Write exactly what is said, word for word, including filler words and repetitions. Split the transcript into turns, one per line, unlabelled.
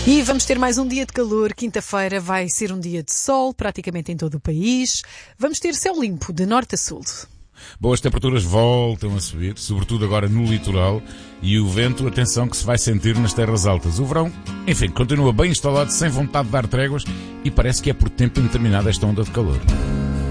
E vamos ter mais um dia de calor. Quinta-feira vai ser um dia de sol, praticamente em todo o país. Vamos ter céu limpo, de norte a sul.
Boas temperaturas voltam a subir, sobretudo agora no litoral, e o vento, atenção, que se vai sentir nas terras altas. O verão, enfim, continua bem instalado, sem vontade de dar tréguas, e parece que é por tempo indeterminado esta onda de calor.